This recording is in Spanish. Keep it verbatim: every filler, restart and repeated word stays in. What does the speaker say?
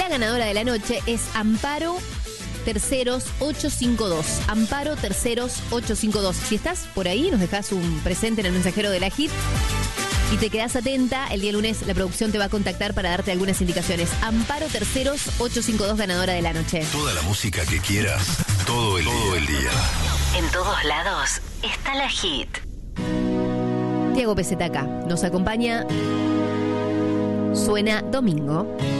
la ganadora de la noche es Amparo Terceros ocho cinco dos. Amparo Terceros ocho cinco dos. Si estás por ahí, nos dejás un presente en el mensajero de la Hit y te quedás atenta. El día lunes la producción te va a contactar para darte algunas indicaciones. Amparo Terceros ocho cinco dos, ganadora de la noche. Toda la música que quieras, todo el, todo el día. En todos lados está la Hit. Tiago Peseta acá nos acompaña. Suena domingo.